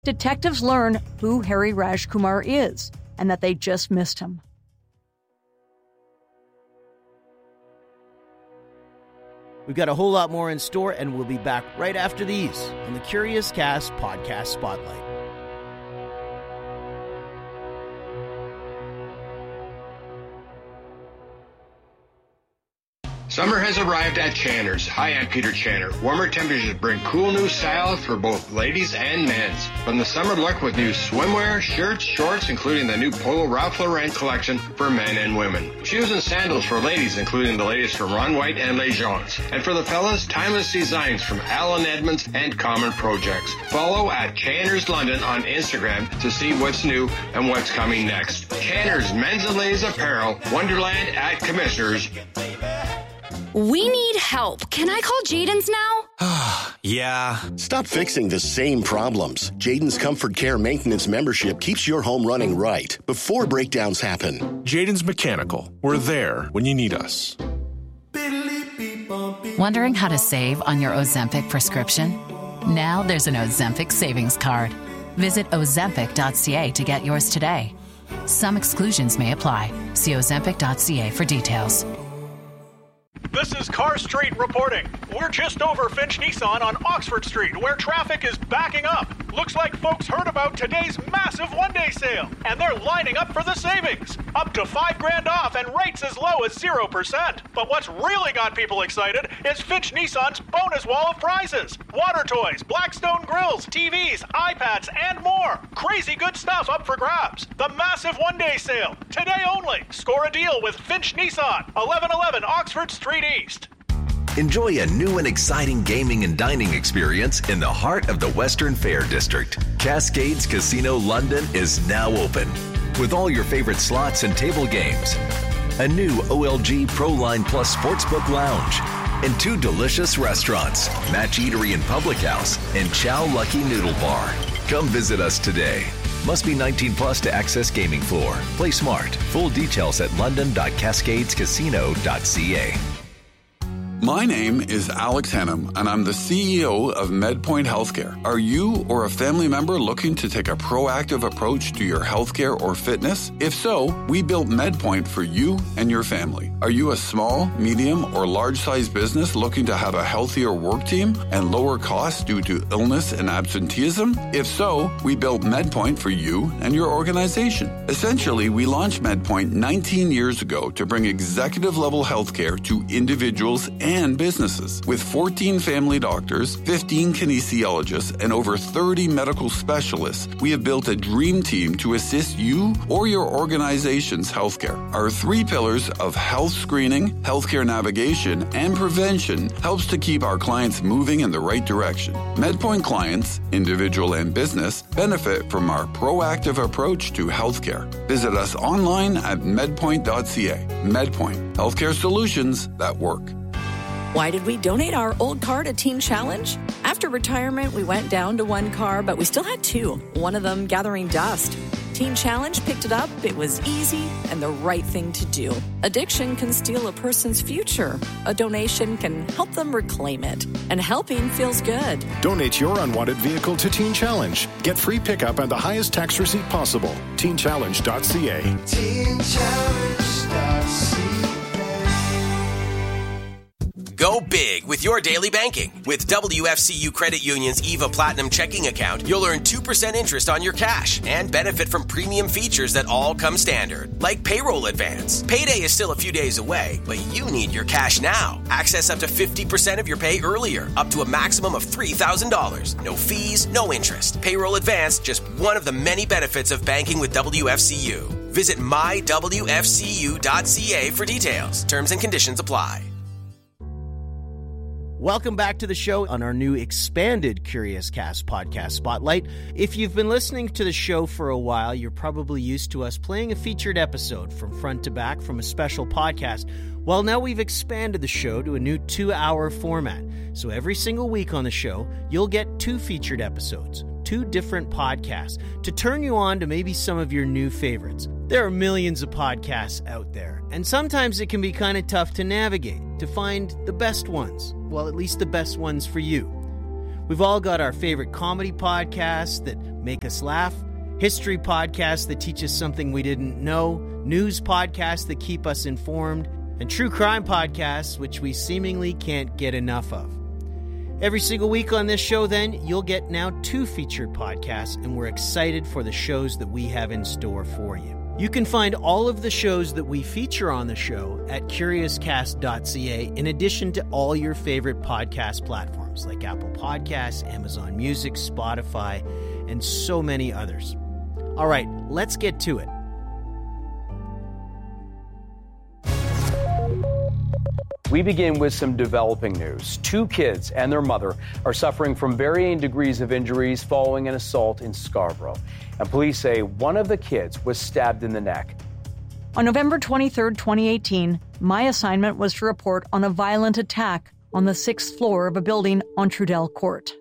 Detectives learn who Hari Rajkumar is and that they just missed him. We've got a whole lot more in store, and we'll be back right after these on the Curious Cast Podcast Spotlight. Summer has arrived at Channer's. Hi, I'm Peter Channer. Warmer temperatures bring cool new styles for both ladies and men's. From the summer look with new swimwear, shirts, shorts, including the new Polo Ralph Lauren collection for men and women. Shoes and sandals for ladies, including the latest from Ron White and Les Gens. And for the fellas, timeless designs from Alan Edmonds and Common Projects. Follow at Channer's London on Instagram to see what's new and what's coming next. Channer's Men's and Ladies Apparel, Wonderland at Commissioners. We need help. Can I call Jaden's now? Yeah. Stop fixing the same problems. Jaden's Comfort Care Maintenance membership keeps your home running right before breakdowns happen. Jaden's Mechanical. We're there when you need us. Wondering how to save on your Ozempic prescription? Now there's an Ozempic savings card. Visit Ozempic.ca to get yours today. Some exclusions may apply. See Ozempic.ca for details. This is Car Street reporting. We're just over Finch Nissan on Oxford Street, where traffic is backing up. Looks like folks heard about today's massive one-day sale, and they're lining up for the savings. Up to $5,000 off and rates as low as 0%. But what's really got people excited is Finch Nissan's bonus wall of prizes. Water toys, Blackstone grills, TVs, iPads, and more. Crazy good stuff up for grabs. The massive one-day sale. Today only. Score a deal with Finch Nissan, 1111 Oxford Street East. Enjoy a new and exciting gaming and dining experience in the heart of the Western Fair District. Cascades Casino London is now open with all your favorite slots and table games, a new OLG ProLine Plus Sportsbook Lounge, and 2 delicious restaurants, Match Eatery and Public House, and Chow Lucky Noodle Bar. Come visit us today. Must be 19 plus to access gaming floor. Play smart. Full details at london.cascadescasino.ca. My name is Alex Hannum, and I'm the CEO of MedPoint Healthcare. Are you or a family member looking to take a proactive approach to your healthcare or fitness? If so, we built MedPoint for you and your family. Are you a small, medium, or large-sized business looking to have a healthier work team and lower costs due to illness and absenteeism? If so, we built MedPoint for you and your organization. Essentially, we launched MedPoint 19 years ago to bring executive-level healthcare to individuals and businesses. With 14 family doctors, 15 kinesiologists, and over 30 medical specialists, we have built a dream team to assist you or your organization's healthcare. Our 3 pillars of health screening, healthcare navigation, and prevention helps to keep our clients moving in the right direction. MedPoint clients, individual and business, benefit from our proactive approach to healthcare. Visit us online at medpoint.ca. MedPoint, healthcare solutions that work. Why did we donate our old car to Teen Challenge? After retirement, we went down to 1 car, but we still had 2, one of them gathering dust. Teen Challenge picked it up, it was easy, and the right thing to do. Addiction can steal a person's future. A donation can help them reclaim it. And helping feels good. Donate your unwanted vehicle to Teen Challenge. Get free pickup and the highest tax receipt possible. TeenChallenge.ca. TeenChallenge.ca. Go big with your daily banking. With WFCU Credit Union's EVA Platinum checking account, you'll earn 2% interest on your cash and benefit from premium features that all come standard, like payroll advance. Payday is still a few days away, but you need your cash now. Access up to 50% of your pay earlier, up to a maximum of $3,000. No fees, no interest. Payroll advance, just one of the many benefits of banking with WFCU. Visit mywfcu.ca for details. Terms and conditions apply. Welcome back to the show on our new expanded Curious Cast Podcast Spotlight. If you've been listening to the show for a while, you're probably used to us playing a featured episode from front to back from a special podcast. Well, now we've expanded the show to a new 2-hour format. So every single week on the show, you'll get 2 featured episodes, 2 different podcasts, to turn you on to maybe some of your new favorites. There are millions of podcasts out there, and sometimes it can be kind of tough to navigate, to find the best ones. Well, at least the best ones for you. We've all got our favorite comedy podcasts that make us laugh, history podcasts that teach us something we didn't know, news podcasts that keep us informed, and true crime podcasts, which we seemingly can't get enough of. Every single week on this show, then, you'll get now 2 featured podcasts, and we're excited for the shows that we have in store for you. You can find all of the shows that we feature on the show at CuriousCast.ca, in addition to all your favorite podcast platforms like Apple Podcasts, Amazon Music, Spotify, and so many others. All right, let's get to it. We begin with some developing news. 2 kids and their mother are suffering from varying degrees of injuries following an assault in Scarborough. And police say one of the kids was stabbed in the neck. On November 23, 2018, my assignment was to report on a violent attack on the 6th floor of a building on Trudell Court.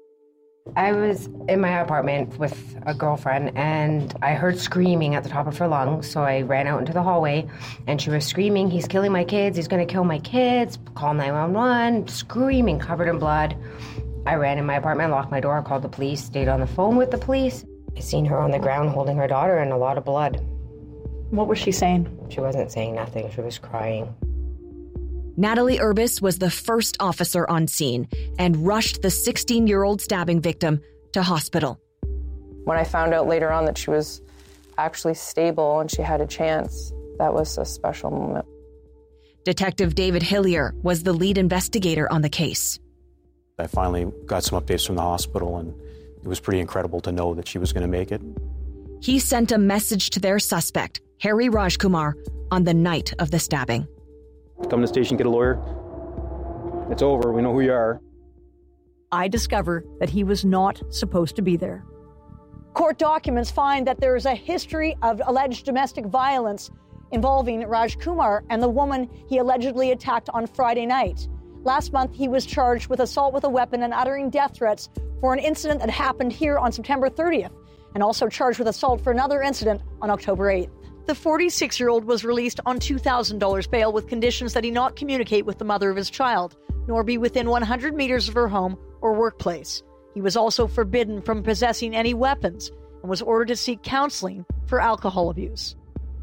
I was in my apartment with a girlfriend and I heard screaming at the top of her lungs, so I ran out into the hallway and she was screaming, "He's killing my kids, he's gonna kill my kids, call 911, screaming, covered in blood. I ran in my apartment, locked my door, called the police, stayed on the phone with the police. I seen her on the ground holding her daughter and a lot of blood. What was she saying? She wasn't saying nothing, she was crying. Natalie Urbis was the first officer on scene and rushed the 16-year-old stabbing victim to hospital. When I found out later on that she was actually stable and she had a chance, that was a special moment. Detective David Hillier was the lead investigator on the case. I finally got some updates from the hospital, and it was pretty incredible to know that she was going to make it. He sent a message to their suspect, Harry Rajkumar, on the night of the stabbing. Come to the station, get a lawyer. It's over. We know who you are. I discover that he was not supposed to be there. Court documents find that there is a history of alleged domestic violence involving Rajkumar and the woman he allegedly attacked on Friday night. Last month, he was charged with assault with a weapon and uttering death threats for an incident that happened here on September 30th, and also charged with assault for another incident on October 8th. The 46-year-old was released on $2,000 bail with conditions that he not communicate with the mother of his child, nor be within 100 meters of her home or workplace. He was also forbidden from possessing any weapons and was ordered to seek counseling for alcohol abuse.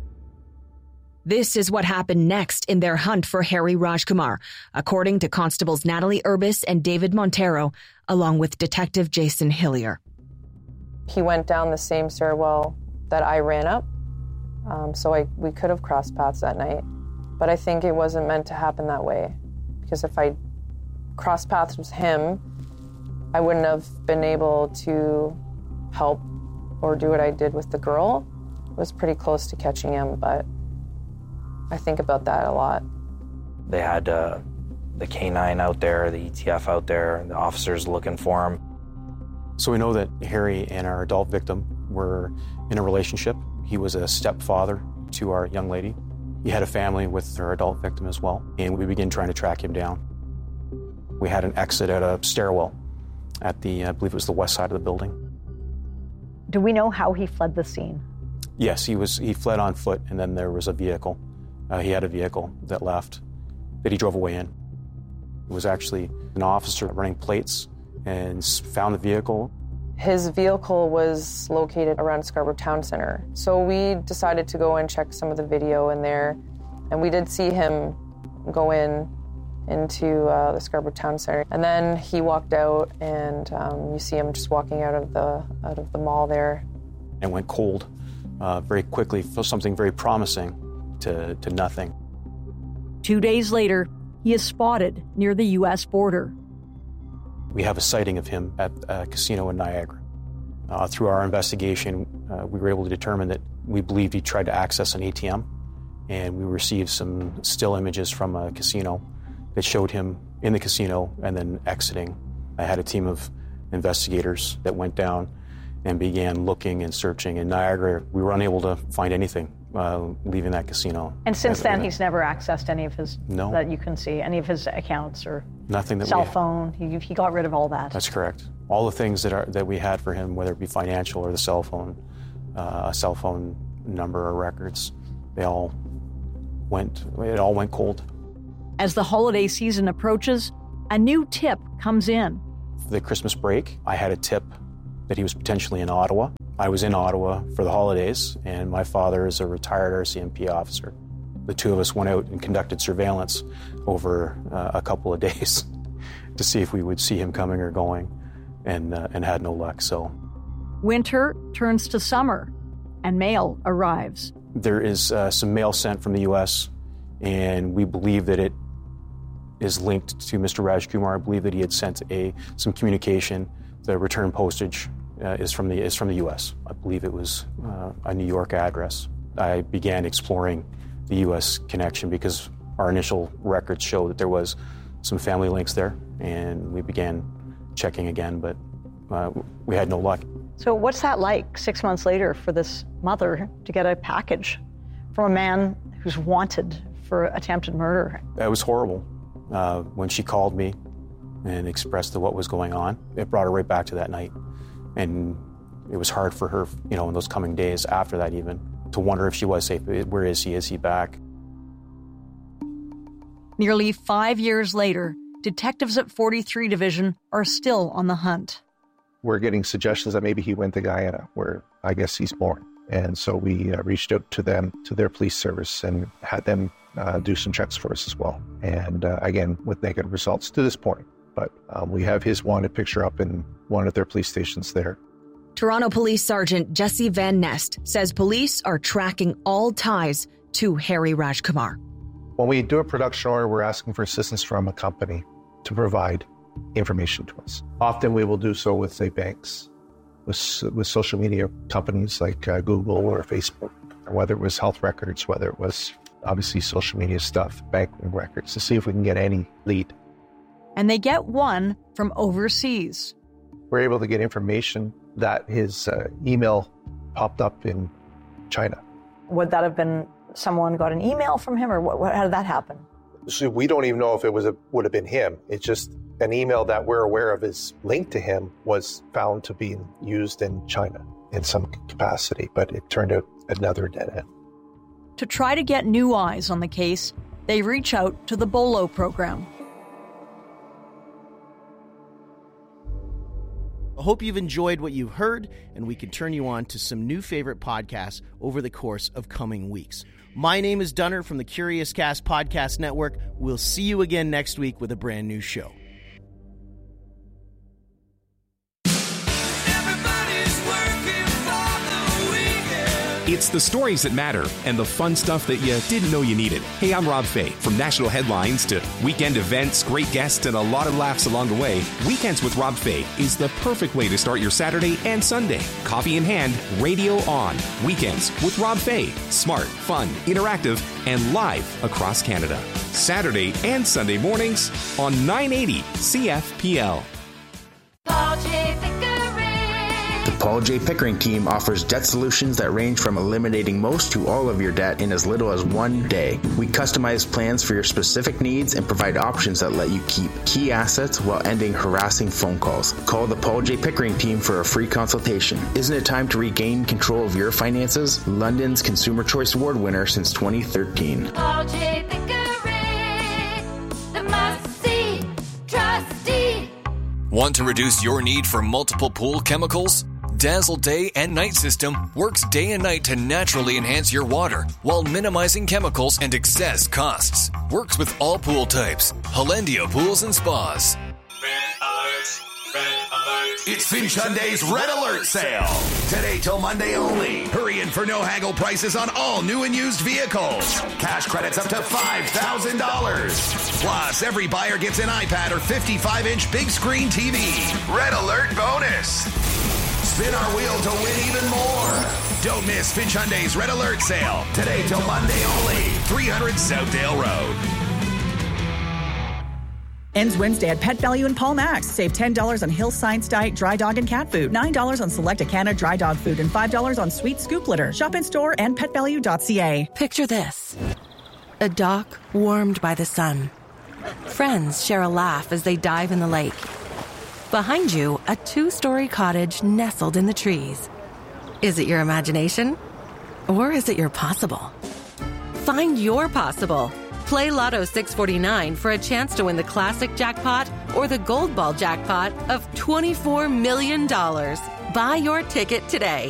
This is what happened next in their hunt for Harry Rajkumar, according to Constables Natalie Urbis and David Montero, along with Detective Jason Hillier. He went down the same stairwell that I ran up. So we could have crossed paths that night. But I think it wasn't meant to happen that way. Because if I crossed paths with him, I wouldn't have been able to help or do what I did with the girl. It was pretty close to catching him, but I think about that a lot. They had the K9 out there, the ETF out there, the officers looking for him. So we know that Harry and our adult victim were in a relationship. He was a stepfather to our young lady. He had a family with her adult victim as well, and we began trying to track him down. We had an exit at a stairwell at the, I believe it was the west side of the building. Do we know how he fled the scene? Yes, he fled on foot, and then there was a vehicle. He had a vehicle that left, that he drove away in. It was actually an officer running plates and found the vehicle. His vehicle was located around Scarborough Town Center. So we decided to go and check some of the video in there. And we did see him go into the Scarborough Town Center. And then he walked out, and you see him just walking out of the mall there. And went cold very quickly, for something very promising to nothing. 2 days later, he is spotted near the U.S. border. We have a sighting of him at a casino in Niagara. Through our investigation, we were able to determine that we believed he tried to access an ATM, and we received some still images from a casino that showed him in the casino and then exiting. I had a team of investigators that went down and began looking and searching. In Niagara, we were unable to find anything leaving that casino. And since then, he's never accessed any of his, no, that you can see, any of his accounts or nothing that cell phone. He got rid of all that. That's correct. All the things that we had for him, whether it be financial or the cell phone, a cell phone number or records, it all went cold. As the holiday season approaches, a new tip comes in. For the Christmas break, I had a tip that he was potentially in Ottawa. I was in Ottawa for the holidays, and my father is a retired RCMP officer. The two of us went out and conducted surveillance over a couple of days to see if we would see him coming or going, and had no luck. So winter turns to summer, and mail arrives. There is some mail sent from the U.S., and we believe that it is linked to Mr. Rajkumar. I believe that he had sent some communication. The return postage is from the U.S. I believe it was a New York address. I began exploring the U.S. connection because our initial records show that there was some family links there, and we began checking again, but we had no luck. So what's that like 6 months later for this mother to get a package from a man who's wanted for attempted murder? That was horrible. When she called me and expressed what was going on, it brought her right back to that night. And it was hard for her, in those coming days after that even, to wonder if she was safe. Where is he? Is he back? Nearly 5 years later, detectives at 43 Division are still on the hunt. We're getting suggestions that maybe he went to Guyana, where I guess he's born. And so we reached out to them, to their police service, and had them do some checks for us as well. And again, with negative results to this point. But we have his wanted picture up in one of their police stations there. Toronto Police Sergeant Jesse Van Nest says police are tracking all ties to Harry Rajkumar. When we do a production order, we're asking for assistance from a company to provide information to us. Often we will do so with, say, banks, with social media companies like Google or Facebook, or whether it was health records, whether it was obviously social media stuff, banking records, to see if we can get any lead. And they get one from overseas. We're able to get information that his email popped up in China. Would that have been someone got an email from him, or how did that happen? So we don't even know if it would have been him. It's just an email that we're aware of is linked to him was found to be used in China in some capacity, but it turned out another dead end. To try to get new eyes on the case, they reach out to the BOLO program. I hope you've enjoyed what you've heard, and we can turn you on to some new favorite podcasts over the course of coming weeks. My name is Dunner from the Curious Cast Podcast Network. We'll see you again next week with a brand new show. It's the stories that matter and the fun stuff that you didn't know you needed. Hey, I'm Rob Fay. From national headlines to weekend events, great guests, and a lot of laughs along the way, Weekends with Rob Fay is the perfect way to start your Saturday and Sunday. Coffee in hand, radio on. Weekends with Rob Fay. Smart, fun, interactive, and live across Canada. Saturday and Sunday mornings on 980 CFPL. The Paul J. Pickering team offers debt solutions that range from eliminating most to all of your debt in as little as 1 day. We customize plans for your specific needs and provide options that let you keep key assets while ending harassing phone calls. Call the Paul J. Pickering team for a free consultation. Isn't it time to regain control of your finances? London's Consumer Choice Award winner since 2013. Paul J. Pickering, the must-see trustee. Want to reduce your need for multiple pool chemicals? Dazzle Day and Night System works day and night to naturally enhance your water while minimizing chemicals and excess costs. Works with all pool types. Hollandia Pools and Spas. It's Finch Hyundai's Red Alert sale. Today till Monday only. Hurry in for no haggle prices on all new and used vehicles. Cash credits up to $5,000. Plus, every buyer gets an iPad or 55-inch big screen TV. Red Alert bonus. Spin our wheel to win even more. Don't miss Finch Hyundai's Red Alert sale. Today till Monday only. 300 Southdale Road. Ends Wednesday at Pet Value in Paul Max. Save $10 on Hill Science Diet dry dog and cat food, $9 on select Acana dry dog food, and $5 on sweet scoop litter. Shop in store and petvalue.ca. Picture this. A dock warmed by the sun. Friends share a laugh as they dive in the lake. Behind you, a 2-story cottage nestled in the trees. Is it your imagination? Or is it your possible? Find your possible. Play Lotto 649 for a chance to win the classic jackpot or the gold ball jackpot of $24 million. Buy your ticket today.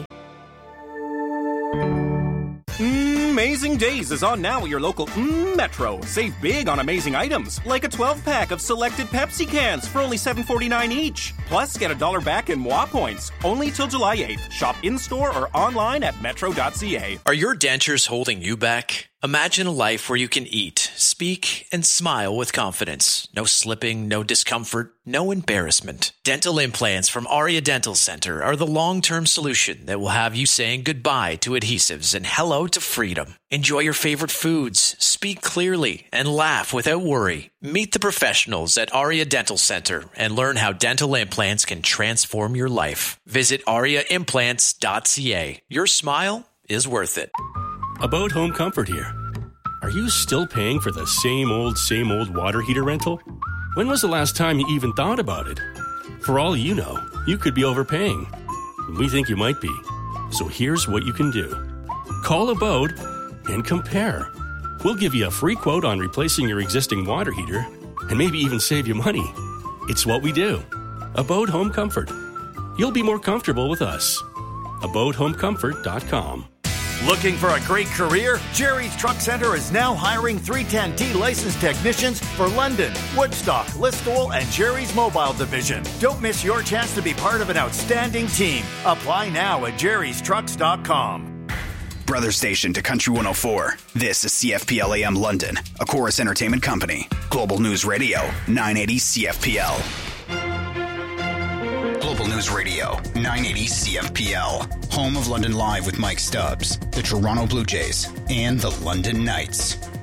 Amazing Days is on now at your local Metro. Save big on amazing items, like a 12-pack of selected Pepsi cans for only $7.49 each. Plus, get $1 back in Moi points, only till July 8th. Shop in-store or online at metro.ca. Are your dentures holding you back? Imagine a life where you can eat, speak, and smile with confidence. No slipping, no discomfort, no embarrassment. Dental implants from Aria Dental Center are the long-term solution that will have you saying goodbye to adhesives and hello to freedom. Enjoy your favorite foods, speak clearly, and laugh without worry. Meet the professionals at Aria Dental Center and learn how dental implants can transform your life. Visit ariaimplants.ca. Your smile is worth it. About Home Comfort here. Are you still paying for the same old water heater rental? When was the last time you even thought about it? For all you know, you could be overpaying. We think you might be. So here's what you can do. Call Abode and compare. We'll give you a free quote on replacing your existing water heater and maybe even save you money. It's what we do. Abode Home Comfort. You'll be more comfortable with us. AbodeHomeComfort.com. Looking for a great career? Jerry's Truck Center is now hiring 310T licensed technicians for London, Woodstock, Listowel, and Jerry's Mobile Division. Don't miss your chance to be part of an outstanding team. Apply now at jerrystrucks.com. Brother station to Country 104. This is CFPL AM London, a Chorus Entertainment company. Global News Radio, 980 CFPL. Global News Radio, 980 CFPL. Home of London Live with Mike Stubbs, the Toronto Blue Jays, and the London Knights.